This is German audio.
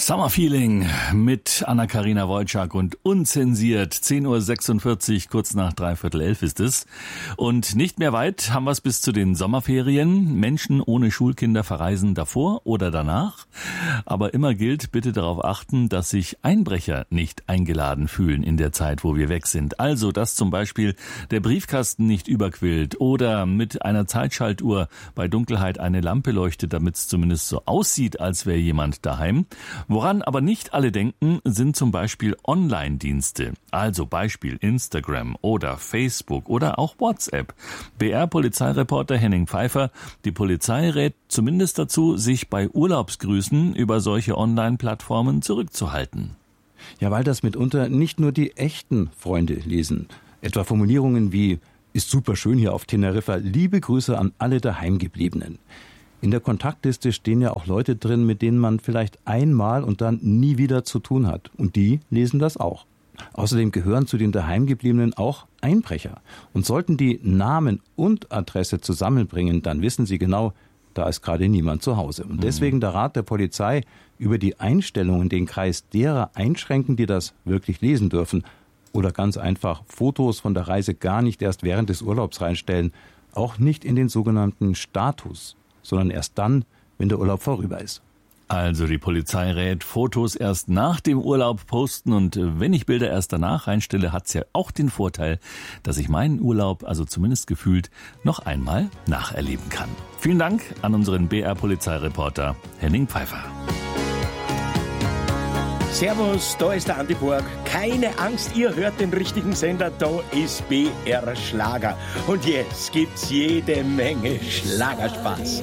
Summer Feeling mit Anna-Karina Wojcik und unzensiert. 10.46 Uhr, kurz nach 11:15 ist es. Und nicht mehr weit haben wir es bis zu den Sommerferien. Menschen ohne Schulkinder verreisen davor oder danach. Aber immer gilt, bitte darauf achten, dass sich Einbrecher nicht eingeladen fühlen in der Zeit, wo wir weg sind. Also, dass zum Beispiel der Briefkasten nicht überquillt oder mit einer Zeitschaltuhr bei Dunkelheit eine Lampe leuchtet, damit es zumindest so aussieht, als wäre jemand daheim. Woran aber nicht alle denken, sind zum Beispiel Online-Dienste. Also Beispiel Instagram oder Facebook oder auch WhatsApp. BR-Polizeireporter Henning Pfeiffer, die Polizei rät zumindest dazu, sich bei Urlaubsgrüßen über solche Online-Plattformen zurückzuhalten. Ja, weil das mitunter nicht nur die echten Freunde lesen. Etwa Formulierungen wie, ist super schön hier auf Teneriffa, liebe Grüße an alle Daheimgebliebenen. In der Kontaktliste stehen ja auch Leute drin, mit denen man vielleicht einmal und dann nie wieder zu tun hat. Und die lesen das auch. Außerdem gehören zu den Daheimgebliebenen auch Einbrecher. Und sollten die Namen und Adresse zusammenbringen, dann wissen sie genau, da ist gerade niemand zu Hause. Und deswegen der Rat der Polizei, über die Einstellungen den Kreis derer einschränken, die das wirklich lesen dürfen. Oder ganz einfach Fotos von der Reise gar nicht erst während des Urlaubs reinstellen. Auch nicht in den sogenannten Status, sondern erst dann, wenn der Urlaub vorüber ist. Also die Polizei rät, Fotos erst nach dem Urlaub posten, und wenn ich Bilder erst danach reinstelle, hat's ja auch den Vorteil, dass ich meinen Urlaub, also zumindest gefühlt, noch einmal nacherleben kann. Vielen Dank an unseren BR-Polizeireporter Henning Pfeiffer. Servus, da ist der Andi Borg. Keine Angst, ihr hört den richtigen Sender, da ist BR Schlager. Und jetzt gibt's jede Menge Schlagerspaß.